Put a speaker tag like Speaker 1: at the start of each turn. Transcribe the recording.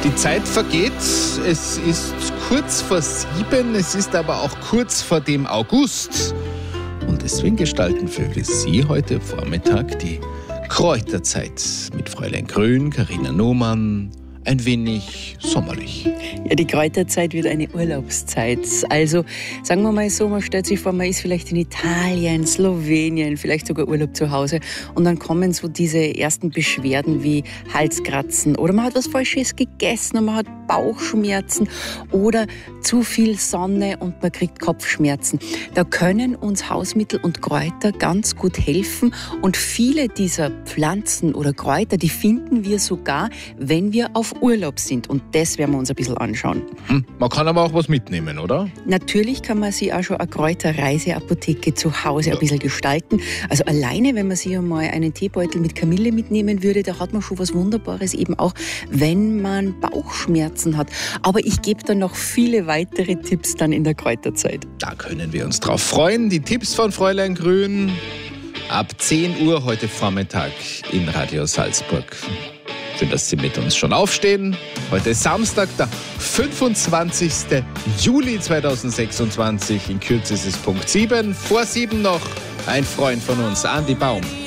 Speaker 1: Die Zeit vergeht, es ist kurz vor 7, es ist aber auch kurz vor dem August. Und deswegen gestalten wir Sie heute Vormittag die Kräuterzeit mit Fräulein Grün, Carina Naumann, ein wenig sommerlich.
Speaker 2: Ja, die Kräuterzeit wird eine Urlaubszeit. Also sagen wir mal so, man stellt sich vor, man ist vielleicht in Italien, Slowenien, vielleicht sogar Urlaub zu Hause und dann kommen so diese ersten Beschwerden wie Halskratzen oder man hat was Falsches gegessen und man hat Bauchschmerzen oder zu viel Sonne und man kriegt Kopfschmerzen. Da können uns Hausmittel und Kräuter ganz gut helfen und viele dieser Pflanzen oder Kräuter, die finden wir sogar, wenn wir auf Urlaub sind und das werden wir uns ein bisschen anschauen.
Speaker 1: Man kann aber auch was mitnehmen, oder?
Speaker 2: Natürlich kann man sich auch schon eine Kräuterreiseapotheke zu Hause ein bisschen gestalten. Also alleine, wenn man sich einmal einen Teebeutel mit Kamille mitnehmen würde, da hat man schon was Wunderbares, eben auch wenn man Bauchschmerzen hat. Aber ich gebe da noch viele weitere Tipps dann in der Kräuterzeit.
Speaker 1: Da können wir uns drauf freuen. Die Tipps von Fräulein Grün ab 10 Uhr heute Vormittag in Radio Salzburg. Schön, dass Sie mit uns schon aufstehen. Heute ist Samstag, der 25. Juli 2026. In Kürze ist es Punkt 7. Vor 7 noch ein Freund von uns, Andi Baum.